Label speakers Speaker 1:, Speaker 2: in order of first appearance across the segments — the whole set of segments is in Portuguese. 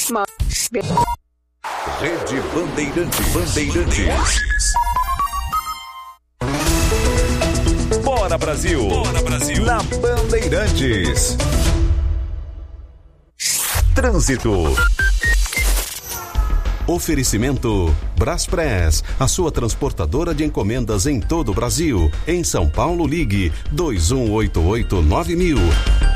Speaker 1: Rede Bandeirantes. Bora Brasil! Bora Brasil! Na Bandeirantes. Trânsito. Oferecimento Braspress, a sua transportadora de encomendas em todo o Brasil. Em São Paulo, ligue 2188-9000.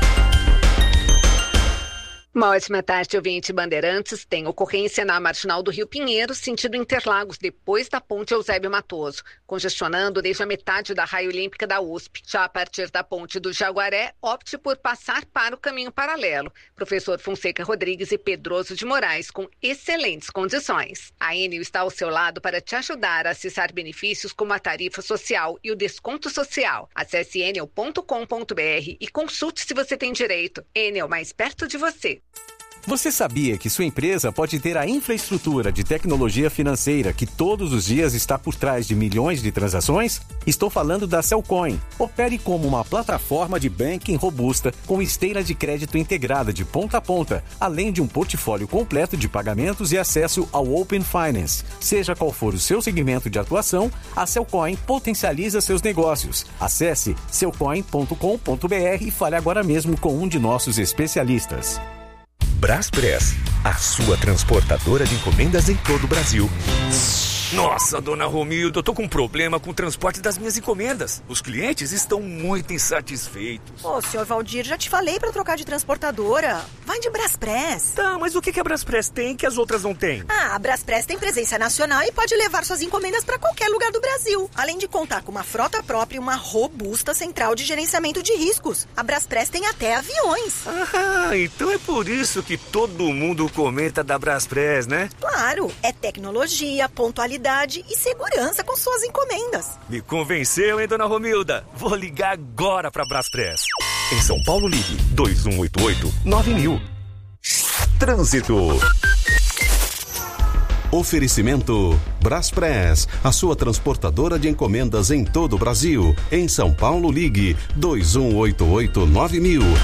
Speaker 2: Uma ótima tarde, ouvinte Bandeirantes. Tem ocorrência na Marginal do Rio Pinheiro, sentido Interlagos, depois da ponte Eusébio Matoso, congestionando desde a metade da raia olímpica da USP. Já a partir da ponte do Jaguaré, opte por passar para o caminho paralelo. Professor Fonseca Rodrigues e Pedroso de Moraes, com excelentes condições. A Enel está ao seu lado para te ajudar a acessar benefícios como a tarifa social e o desconto social. Acesse enel.com.br e consulte se você tem direito. Enel, mais perto de você.
Speaker 3: Você sabia que sua empresa pode ter a infraestrutura de tecnologia financeira que todos os dias está por trás de milhões de transações? Estou falando da Cellcoin. Opere como uma plataforma de banking robusta com esteira de crédito integrada de ponta a ponta, além de um portfólio completo de pagamentos e acesso ao Open Finance. Seja qual for o seu segmento de atuação, a Cellcoin potencializa seus negócios. Acesse cellcoin.com.br e fale agora mesmo com um de nossos especialistas.
Speaker 1: Braspress, a sua transportadora de encomendas em todo o Brasil.
Speaker 4: Nossa, dona Romilda, eu tô com um problema com o transporte das minhas encomendas. Os clientes estão muito insatisfeitos.
Speaker 5: Ô, senhor Valdir, já te falei pra trocar de transportadora. Vai de Braspress.
Speaker 4: Tá, mas o que a Braspress tem que as outras não têm?
Speaker 5: A Braspress tem presença nacional e pode levar suas encomendas pra qualquer lugar do Brasil. Além de contar com uma frota própria e uma robusta central de gerenciamento de riscos. A Braspress tem até aviões.
Speaker 4: Ah, então é por isso que todo mundo comenta da Braspress, né?
Speaker 5: Claro, é tecnologia, pontualidade e segurança com suas encomendas.
Speaker 4: Me convenceu, hein, dona Romilda? Vou ligar agora pra Braspress.
Speaker 1: Em São Paulo, ligue 2188-9000. Trânsito. Oferecimento Braspress, a sua transportadora de encomendas em todo o Brasil. Em São Paulo, ligue 2188-9000.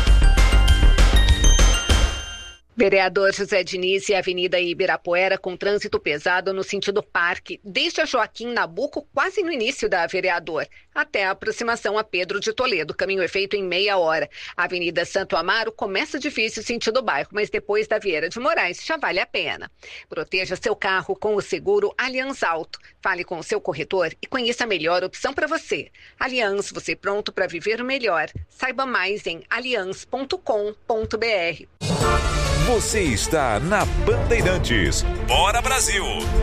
Speaker 2: Vereador José Diniz e Avenida Ibirapuera com trânsito pesado no sentido parque, desde a Joaquim Nabuco, quase no início da Vereador, até a aproximação a Pedro de Toledo. Caminho é feito em meia hora. A Avenida Santo Amaro começa difícil sentido bairro, mas depois da Vieira de Moraes já vale a pena. Proteja seu carro com o seguro Allianz Auto. Fale com o seu corretor e conheça a melhor opção para você. Allianz, você pronto para viver o melhor. Saiba mais em allianz.com.br.
Speaker 1: Você está na Bandeirantes. Bora Brasil!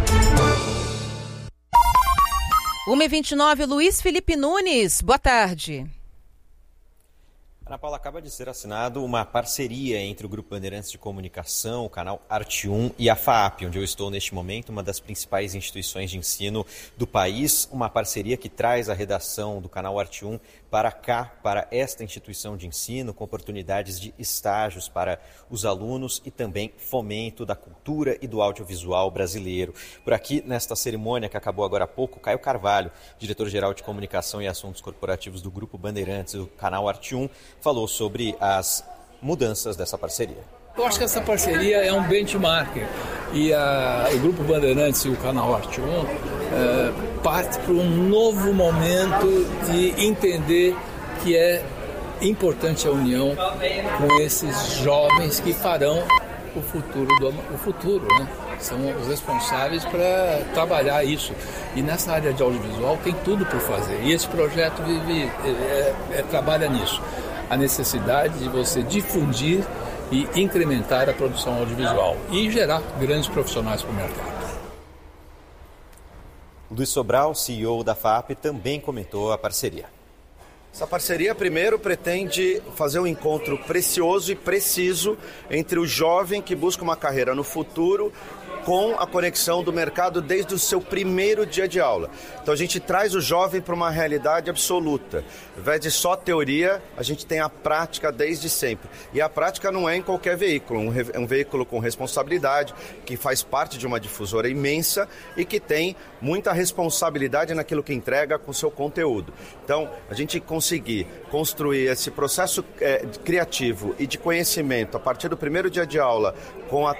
Speaker 6: 1h29, Luiz Felipe Nunes, boa tarde.
Speaker 7: Ana Paula, acaba de ser assinado uma parceria entre o Grupo Bandeirantes de Comunicação, o canal Arte 1 e a FAAP, onde eu estou neste momento, uma das principais instituições de ensino do país. Uma parceria que traz a redação do canal Arte 1 para cá, para esta instituição de ensino, com oportunidades de estágios para os alunos e também fomento da cultura e do audiovisual brasileiro. Por aqui, nesta cerimônia que acabou agora há pouco, Caio Carvalho, diretor-geral de Comunicação e Assuntos Corporativos do Grupo Bandeirantes, do canal Arte 1, falou sobre as mudanças dessa parceria.
Speaker 8: Eu acho que essa parceria é um benchmark e o Grupo Bandeirantes e o canal Arte 1 parte para um novo momento de entender que é importante a união com esses jovens que farão o futuro, né? São os responsáveis para trabalhar isso. E nessa área de audiovisual tem tudo por fazer. E esse projeto trabalha nisso. A necessidade de você difundir e incrementar a produção audiovisual e gerar grandes profissionais para o mercado.
Speaker 7: Luiz Sobral, CEO da FAAP, também comentou a parceria.
Speaker 9: Essa parceria, primeiro, pretende fazer um encontro precioso e preciso entre o jovem que busca uma carreira no futuro com a conexão do mercado desde o seu primeiro dia de aula. Então a gente traz o jovem para uma realidade absoluta. Ao invés de só teoria, a gente tem a prática desde sempre. E a prática não é em qualquer veículo, é um veículo com responsabilidade, que faz parte de uma difusora imensa e que tem muita responsabilidade naquilo que entrega com o seu conteúdo. Então, a gente conseguir construir esse processo criativo e de conhecimento a partir do primeiro dia de aula com a